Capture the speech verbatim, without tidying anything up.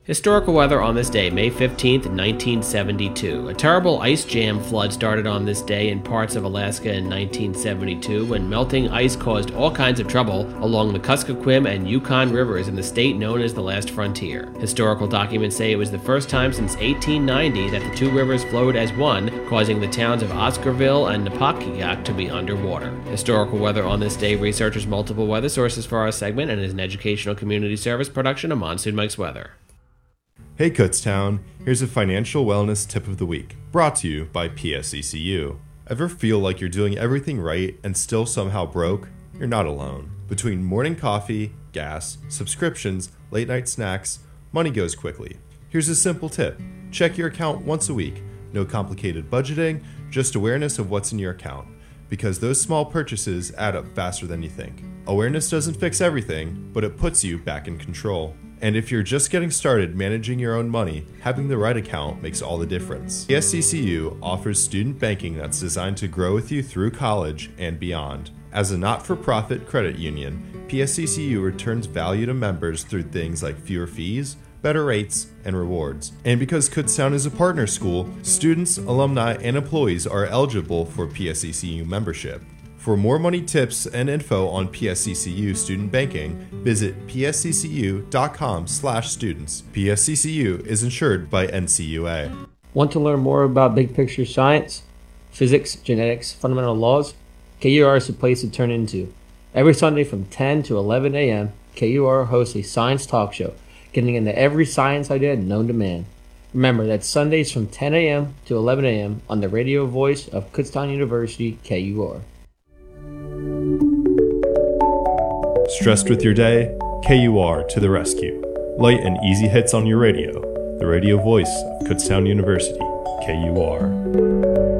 Historical weather on this day, May fifteenth, nineteen seventy-two. A terrible ice jam flood started on this day in parts of Alaska in nineteen seventy-two when melting ice caused all kinds of trouble along the Kuskokwim and Yukon rivers in the state known as the Last Frontier. Historical documents say it was the first time since eighteen ninety that the two rivers flowed as one, causing the towns of Oscarville and Napakiak to be underwater. Historical weather on this day researches multiple weather sources for our segment and is an educational community service production of Monsoon Mike's Weather. Hey Kutztown, here's a financial wellness tip of the week, brought to you by P S E C U. Ever feel like you're doing everything right and still somehow broke? You're not alone. Between morning coffee, gas, subscriptions, late night snacks, money goes quickly. Here's a simple tip. Check your account once a week. No complicated budgeting, just awareness of what's in your account. Because those small purchases add up faster than you think. Awareness doesn't fix everything, but it puts you back in control. And if you're just getting started managing your own money, having the right account makes all the difference. P S E C U offers student banking that's designed to grow with you through college and beyond. As a not-for-profit credit union, P S E C U returns value to members through things like fewer fees, better rates, and rewards. And because Kutztown is a partner school, students, alumni, and employees are eligible for P S E C U membership. For more money tips and info on P S E C U student banking, visit p s c c u dot com slash students. P S E C U is insured by N C U A. Want to learn more about big picture science, physics, genetics, fundamental laws? K U R is the place to turn into. Every Sunday from ten to eleven a.m., K U R hosts a science talk show, getting into every science idea known to man. Remember, that's Sundays from ten a.m. to eleven a.m. on the radio voice of Kutztown University, K U R. Stressed with your day? K U R to the rescue. Light and easy hits on your radio. The radio voice of Kutztown University, K U R.